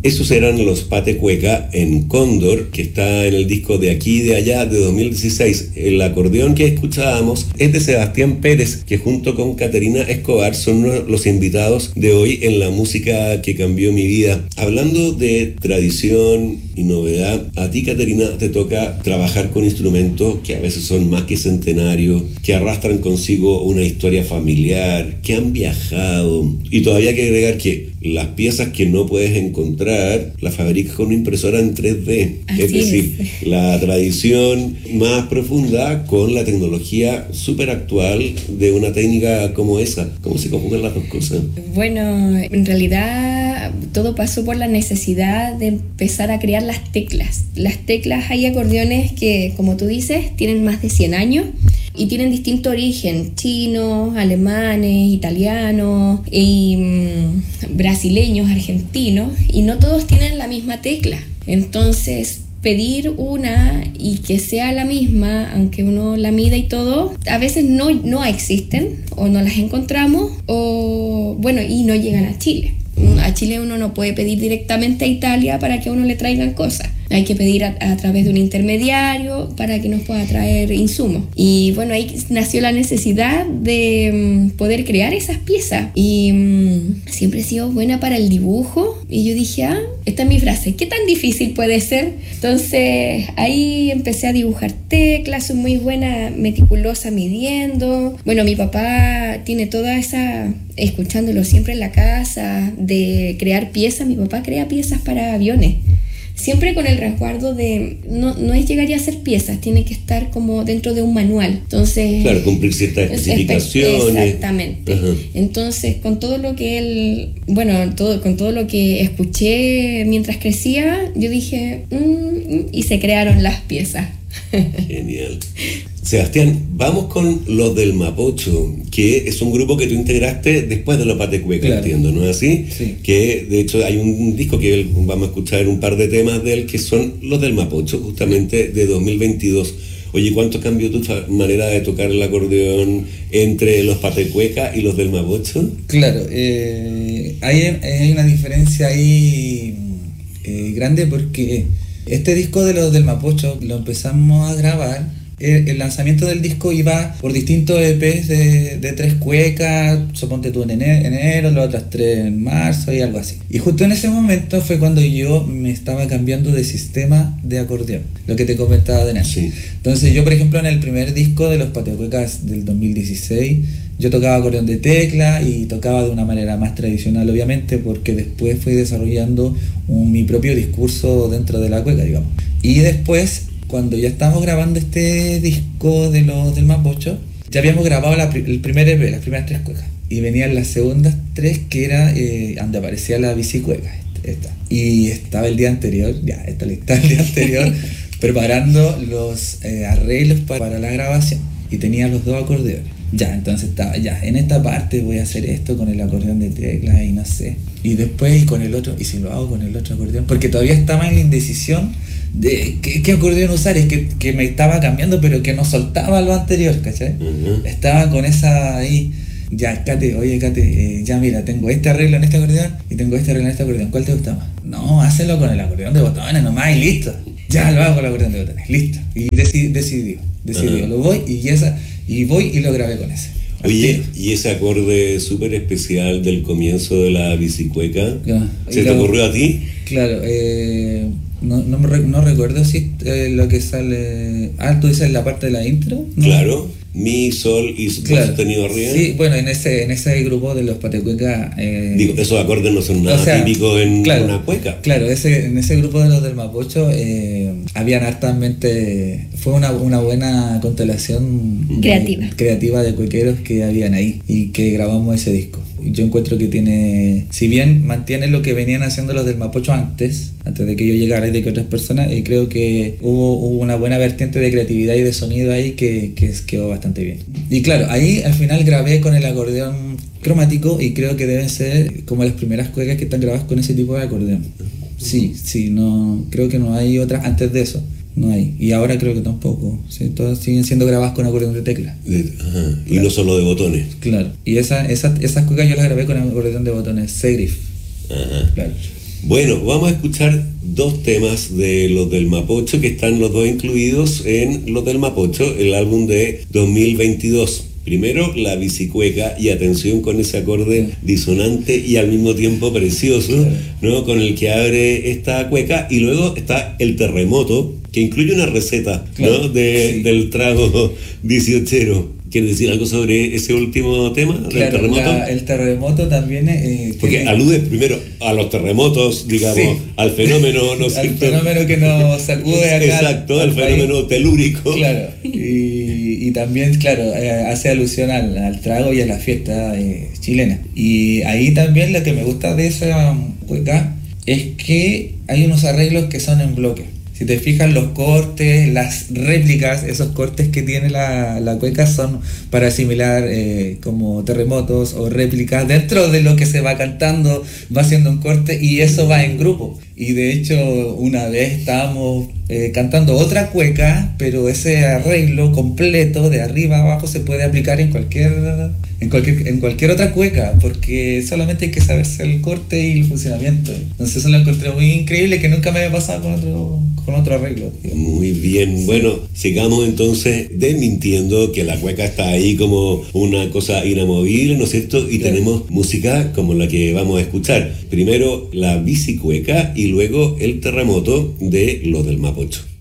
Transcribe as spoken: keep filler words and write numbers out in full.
Esos eran los Pate Cueca en Cóndor, que está en el disco De Aquí y de Allá de dos mil dieciséis. El acordeón que escuchábamos es de Sebastián Pérez, que junto con Caterina Escobar son los invitados de hoy en La Música que Cambió Mi Vida. Hablando de tradición y novedad, a ti, Caterina, te toca trabajar con instrumentos que a veces son más que centenarios, que arrastran consigo una historia familiar, que han viajado. Y todavía hay que agregar que las piezas que no puedes encontrar las fabricas con una impresora en tres D. Así es decir, es. La tradición más profunda con la tecnología súper actual de una técnica como esa. ¿Cómo se conjugan las dos cosas? Bueno, en realidad todo pasó por la necesidad de empezar a crear las teclas. Las teclas, hay acordeones que, como tú dices, tienen más de cien años y tienen distinto origen: chinos, alemanes, italianos, y, mmm, brasileños, argentinos, y no todos tienen la misma tecla. Entonces, pedir una y que sea la misma, aunque uno la mida y todo, a veces no, no existen, o no las encontramos, o bueno, y no llegan a Chile. A Chile uno no puede pedir directamente a Italia para que a uno le traigan cosas. Hay que pedir a, a través de un intermediario para que nos pueda traer insumos. Y bueno, ahí nació la necesidad de um, poder crear esas piezas. Y um, siempre he sido buena para el dibujo. Y yo dije, ah, esta es mi frase, ¿qué tan difícil puede ser? Entonces ahí empecé a dibujar teclas, soy muy buena, meticulosa midiendo. Bueno, mi papá tiene toda esa, escuchándolo siempre en la casa, de crear piezas. Mi papá crea piezas para aviones. Siempre con el resguardo de, no, no es llegar y hacer piezas, tiene que estar como dentro de un manual. Entonces, claro, cumplir ciertas especificaciones. Exactamente. Ajá. Entonces, con todo lo que él, bueno, todo, con todo lo que escuché mientras crecía, yo dije, mmm, y se crearon las piezas. Genial. Sebastián, vamos con los del Mapocho, que es un grupo que tú integraste después de los Pate Cueca, claro. Entiendo, ¿no es así? Sí. Que de hecho hay un disco que él, vamos a escuchar un par de temas de él, que son los del Mapocho, justamente de dos mil veintidós. Oye, ¿cuánto cambió tu manera de tocar el acordeón entre los Pate Cueca y los del Mapocho? Claro, eh, hay, hay una diferencia ahí eh, grande, porque este disco de los del Mapocho lo empezamos a grabar. El, el lanzamiento del disco iba por distintos E Pes de, de tres cuecas, suponte tú en enero, enero, las otras tres en marzo y algo así. Y justo en ese momento fue cuando yo me estaba cambiando de sistema de acordeón, lo que te comentaba de Nancy. Sí. Entonces yo, por ejemplo, en el primer disco de los Pate Cuecas del dos mil dieciséis, yo tocaba acordeón de tecla y tocaba de una manera más tradicional, obviamente, porque después fui desarrollando un, mi propio discurso dentro de la cueca, digamos. Y después, cuando ya estábamos grabando este disco de los del Mapocho, ya habíamos grabado la, el primer E P, las primeras tres cuecas, y venían las segundas tres, que era eh, donde aparecía la bicicueca esta. Y estaba el día anterior, ya, esta lista el día anterior, preparando los eh, arreglos para, para la grabación, y tenía los dos acordeones. Ya, entonces estaba, ya, en esta parte voy a hacer esto con el acordeón de tecla y no sé. Y después y con el otro, y si lo hago con el otro acordeón, porque todavía estaba en la indecisión de qué, qué acordeón usar, es que, que me estaba cambiando, pero que no soltaba lo anterior, ¿cachai? Uh-huh. Estaba con esa ahí, ya, Cate, oye, Cate, eh, ya mira, tengo este arreglo en este acordeón y tengo este arreglo en este acordeón, ¿cuál te gusta más? No, hácelo con el acordeón de botones nomás y listo. Ya lo hago con el acordeón de botones, listo. Y decidí, decidí, decidí, uh-huh. Lo voy y esa, y voy y lo grabé con ese. Oye, y ese acorde súper especial del comienzo de la bicicueca, yeah. ¿se te ocurrió a ti? Claro, eh, no, no, me, no recuerdo si eh, lo que sale... Ah, tú dices la parte de la intro, ¿no? Claro, mi, sol y sol claro. Sostenido arriba. Sí, bueno, en ese en ese grupo de los Pate Cueca... Eh, Digo, esos acordes no son nada, o sea, típicos en claro, una cueca. Claro, ese, en ese grupo de los del Mapocho eh, habían hartamente... Fue una, una buena constelación creativa. creativa de cuequeros que habían ahí y que grabamos ese disco. Yo encuentro que tiene, si bien mantiene lo que venían haciendo los del Mapocho antes, antes de que yo llegara y de que otras personas, y creo que hubo, hubo una buena vertiente de creatividad y de sonido ahí que, que quedó bastante bien. Y claro, ahí al final grabé con el acordeón cromático y creo que deben ser como las primeras cuecas que están grabadas con ese tipo de acordeón. Sí, sí, no, creo que no hay otras antes de eso. No hay. Y ahora creo que tampoco. ¿Sí? Todas siguen siendo grabadas con acordeón de tecla. De, ajá. Y claro. no solo de botones. Claro. Y esa, esa, esas cuecas yo las grabé con acordeón de botones Segrif. Ajá. Claro. Bueno, vamos a escuchar dos temas de los del Mapocho, que están los dos incluidos en los del Mapocho, el álbum de dos mil veintidós. Primero, la bicicueca, y atención con ese acorde disonante y al mismo tiempo precioso, ¿no?, con el que abre esta cueca. Y luego está el terremoto, que incluye una receta, claro, ¿no?, de, sí. del trago dieciochero. ¿Quieres decir algo sobre ese último tema, del claro, terremoto? La, el terremoto también... Eh, Porque tiene... alude primero a los terremotos, digamos, sí. al fenómeno... ¿no? al fenómeno que nos sacude acá. Exacto, al fenómeno telúrico. Claro, y, y también, claro, eh, hace alusión al, al trago y a la fiesta eh, chilena. Y ahí también lo que me gusta de esa cueca es que hay unos arreglos que son en bloque. Si te fijas, los cortes, las réplicas, esos cortes que tiene la, la cueca son para asimilar eh, como terremotos o réplicas. Dentro de lo que se va cantando va haciendo un corte y eso va en grupo. Y de hecho, una vez estábamos eh, cantando otra cueca, pero ese arreglo completo de arriba a abajo se puede aplicar en cualquier, en cualquier, en cualquier otra cueca, porque solamente hay que saberse el corte y el funcionamiento. Entonces eso lo encontré muy increíble, que nunca me había pasado con otro, con otro arreglo. Tío. Muy bien, bueno, sigamos entonces desmintiendo que la cueca está ahí como una cosa inamovible, ¿no es cierto? Y claro, tenemos música como la que vamos a escuchar. Primero la bicicueca y luego el terremoto de los del Mapocho.